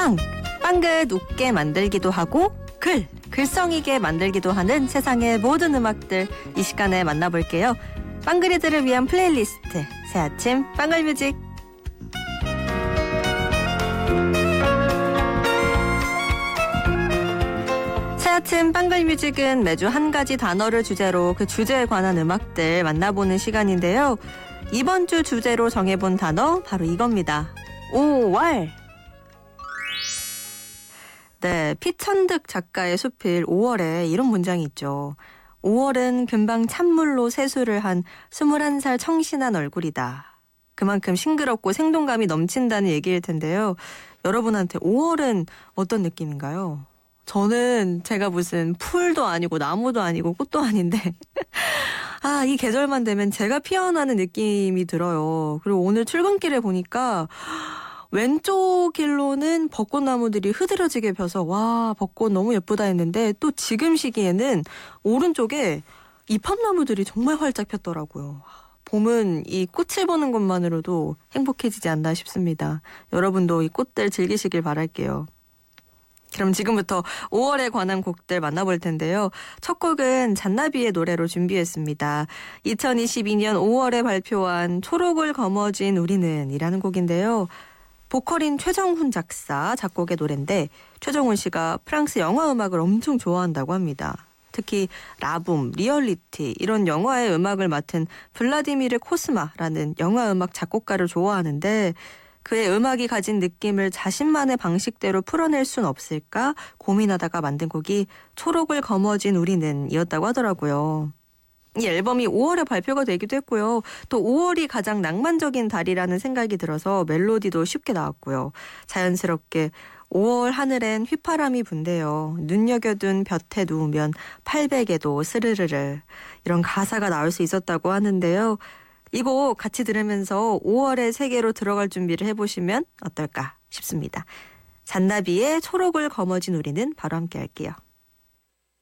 빵긋 웃게 만들기도 하고 글썽이게 만들기도 하는 세상의 모든 음악들 이 시간에 만나볼게요. 빵그리들을 위한 플레이리스트 새아침 빵글뮤직. 새아침 빵글뮤직은 매주 한 가지 단어를 주제로 그 주제에 관한 음악들 만나보는 시간인데요. 이번 주 주제로 정해본 단어 바로 이겁니다. 5월. 네, 피천득 작가의 수필 5월에 이런 문장이 있죠. 5월은 금방 찬물로 세수를 한 21살 청신한 얼굴이다. 그만큼 싱그럽고 생동감이 넘친다는 얘기일 텐데요. 여러분한테 5월은 어떤 느낌인가요? 저는 제가 무슨 풀도 아니고 나무도 아니고 꽃도 아닌데 이 계절만 되면 제가 피어나는 느낌이 들어요. 그리고 오늘 출근길에 보니까 왼쪽 길로는 벚꽃나무들이 흐드러지게 펴서 와, 벚꽃 너무 예쁘다 했는데 또 지금 시기에는 오른쪽에 이팝나무들이 정말 활짝 폈더라고요. 봄은 이 꽃을 보는 것만으로도 행복해지지 않나 싶습니다. 여러분도 이 꽃들 즐기시길 바랄게요. 그럼 지금부터 5월에 관한 곡들 만나볼 텐데요. 첫 곡은 잔나비의 노래로 준비했습니다. 2022년 5월에 발표한 초록을 거머쥔 우리는 이라는 곡인데요. 보컬인 최정훈 작사, 작곡의 노래인데 최정훈 씨가 프랑스 영화 음악을 엄청 좋아한다고 합니다. 특히 라붐, 리얼리티 이런 영화의 음악을 맡은 블라디미르 코스마라는 영화 음악 작곡가를 좋아하는데 그의 음악이 가진 느낌을 자신만의 방식대로 풀어낼 순 없을까 고민하다가 만든 곡이 초록을 거머쥔 우리는 이었다고 하더라고요. 이 앨범이 5월에 발표가 되기도 했고요. 또 5월이 가장 낭만적인 달이라는 생각이 들어서 멜로디도 쉽게 나왔고요. 자연스럽게 5월 하늘엔 휘파람이 분대요. 눈여겨둔 볕에 누우면 800에도 스르르르 이런 가사가 나올 수 있었다고 하는데요. 이 곡 같이 들으면서 5월의 세계로 들어갈 준비를 해보시면 어떨까 싶습니다. 잔나비의 초록을 거머쥔 우리는 바로 함께 할게요.